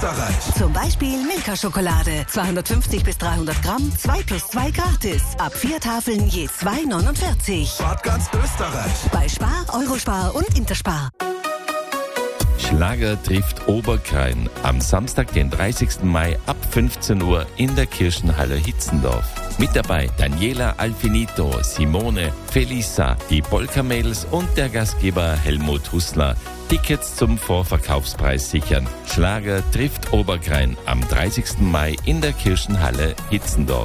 Österreich. Zum Beispiel Milka-Schokolade. 250 bis 300 Gramm, 2 plus 2 gratis. Ab 4 Tafeln je 2,49. Spart ganz Österreich. Bei Spar, Eurospar und Interspar. Schlager trifft Oberkrain am Samstag, den 30. Mai ab 15 Uhr in der Kirchenhalle Hitzendorf. Mit dabei Daniela Alfinito, Simone, Felisa, die Polka-Mädels und der Gastgeber Helmut Hussler. Tickets zum Vorverkaufspreis sichern. Schlager trifft Oberkrain am 30. Mai in der Kirchenhalle Hitzendorf.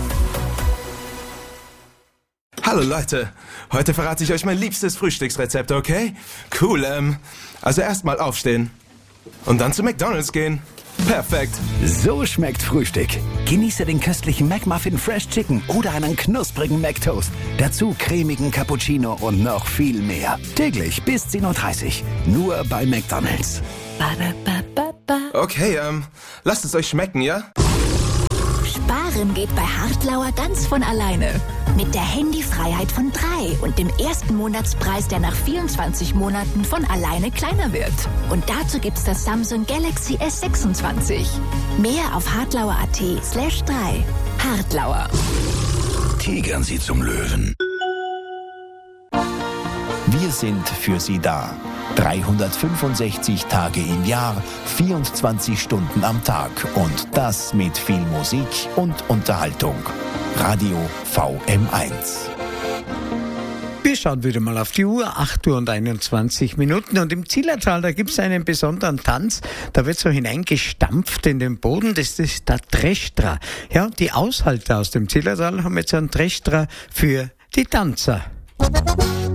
Hallo Leute, heute verrate ich euch mein liebstes Frühstücksrezept, okay? Cool, also erstmal aufstehen und dann zu McDonald's gehen. Perfekt. So schmeckt Frühstück. Genieße den köstlichen McMuffin Fresh Chicken oder einen knusprigen McToast. Dazu cremigen Cappuccino und noch viel mehr. Täglich bis 10:30 Uhr. Nur bei McDonald's. Okay, lasst es euch schmecken, ja? Sparen geht bei Hartlauer ganz von alleine. Mit der Handyfreiheit von 3 und dem ersten Monatspreis, der nach 24 Monaten von alleine kleiner wird. Und dazu gibt's das Samsung Galaxy S26. Mehr auf hartlauer.at/3. Hartlauer. Tigern Sie zum Löwen. Wir sind für Sie da. 365 Tage im Jahr, 24 Stunden am Tag und das mit viel Musik und Unterhaltung. Radio VM1. Wir schauen wieder mal auf die Uhr, 8 Uhr und 21 Minuten. Und im Zillertal, da gibt es einen besonderen Tanz. Da wird so hineingestampft in den Boden. Das ist der Trestra. Ja, die Aushalter aus dem Zillertal haben jetzt einen Trestra für die Tanzer.